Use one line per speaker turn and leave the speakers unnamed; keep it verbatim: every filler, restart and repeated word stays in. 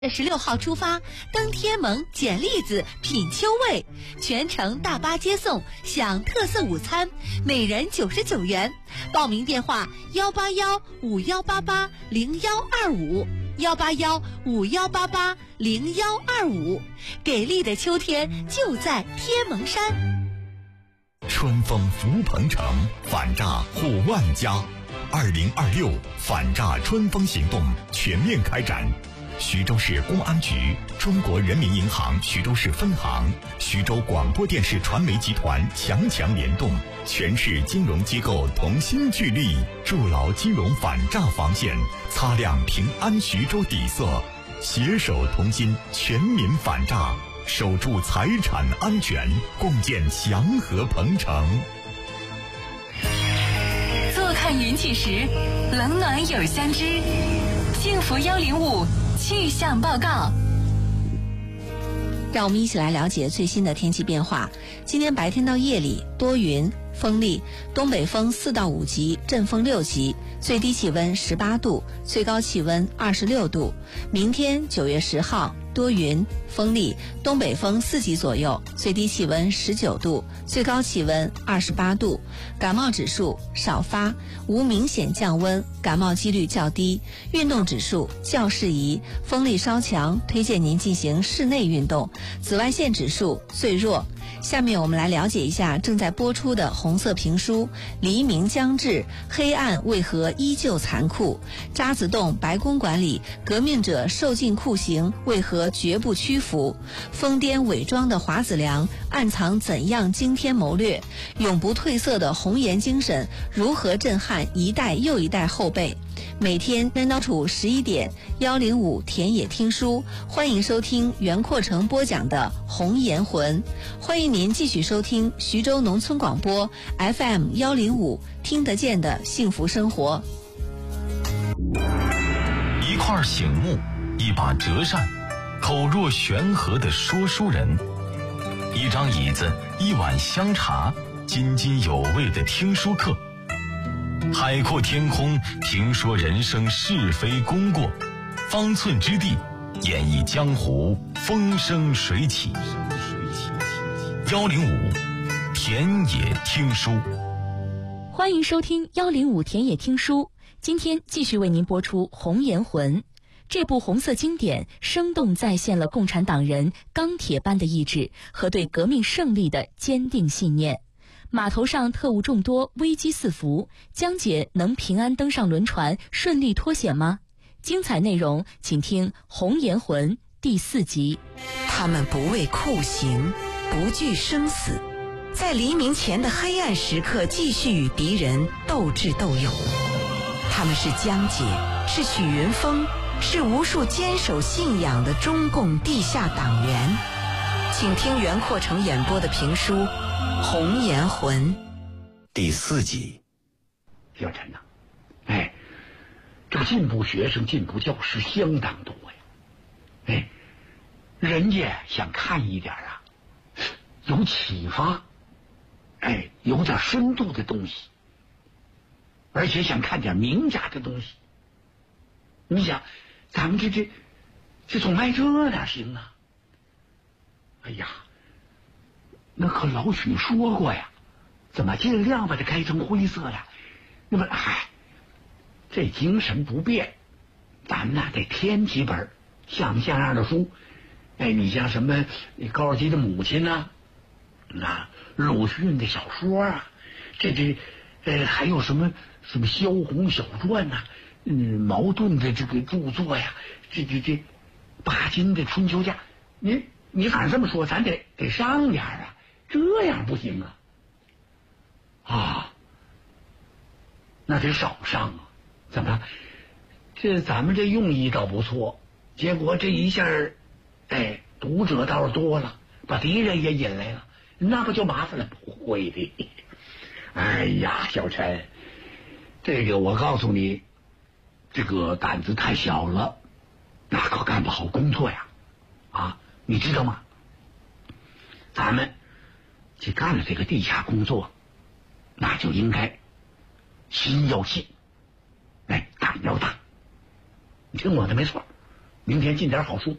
十六号出发，登天盟捡栗子品秋味，全程大巴接送，享特色午餐，每人九十九元。报名电话：幺八幺五幺八八零幺二五，幺八幺五幺八八零幺二五。给力的秋天就在天盟山。
春风福鹏城，反诈护万家。二零二六反诈春风行动全面开展。徐州市公安局、中国人民银行徐州市分行、徐州广播电视传媒集团强强联动，全市金融机构同心聚力，筑牢金融反诈防线，擦亮平安徐州底色，携手同心，全民反诈，守住财产安全，共建祥和鹏城。
坐看云起时，冷暖有相知。幸福幺零五气象报告，
让我们一起来了解最新的天气变化。今天白天到夜里多云，风力，东北风四到五级，阵风六级，最低气温十八度，最高气温二十六度。明天九月十号多云，风力，东北风四级左右，最低气温十九度，最高气温二十八度。感冒指数少发，无明显降温，感冒几率较低。运动指数较适宜，风力稍强，推荐您进行室内运动。紫外线指数最弱。下面我们来了解一下正在播出的红色评书《黎明将至，黑暗为何依旧残酷》。渣滓洞白宫馆里，革命者受尽酷刑，为何绝不屈服？疯癫伪装的华子良，暗藏怎样惊天谋略？永不褪色的红颜精神，如何震撼一代又一代后辈？每天单刀处十一点，幺零五田野听书，欢迎收听袁阔成播讲的《红颜魂》。欢迎您继续收听徐州农村广播 F M 幺零五，听得见的幸福生活。
一块醒目，一把折扇，口若悬河的说书人，一张椅子，一碗香茶，津津有味的听书课。海阔天空，评说人生是非功过；方寸之地，演绎江湖风生水起。幺零五田野听书，
欢迎收听幺零五田野听书。今天继续为您播出《红颜魂》这部红色经典，生动再现了共产党人钢铁般的意志和对革命胜利的坚定信念。码头上特务众多，危机四伏，江姐能平安登上轮船，顺利脱险吗？精彩内容请听《红颜魂》第四集。
他们不畏酷刑，不惧生死，在黎明前的黑暗时刻继续与敌人斗智斗勇。他们是江姐，是许云峰，是无数坚守信仰的中共地下党员。请听袁阔成演播的评书《红颜魂》
第四集。
小陈呐、啊，哎，这个进步学生、进步教师相当多呀。哎，人家想看一点啊，有启发，哎，有点深度的东西，而且想看点名家的东西。你想，咱们这这这总卖这哪行啊？哎呀，那可老许说过呀，怎么尽量把它开成灰色呀？那么，哎，这精神不变，咱们呐得添几本像像样的书。哎，你像什么高尔基的母亲呐、啊，那鲁迅的小说啊，这这呃还有什么什么萧红小传呐、啊，嗯，茅盾的这个著作呀，这这这巴金的春秋家，你。你反正这么说，咱得得上点啊，这样不行啊！啊，那得少上啊！怎么？这咱们这用意倒不错，结果这一下，哎，读者倒是多了，把敌人也引来了，那不就麻烦了？不会的。哎呀，小陈，这个我告诉你，这个胆子太小了，那可干不好工作呀！啊！你知道吗？咱们去干了这个地下工作，那就应该心要细，哎，胆要大。你听我的没错， 明天进点好书。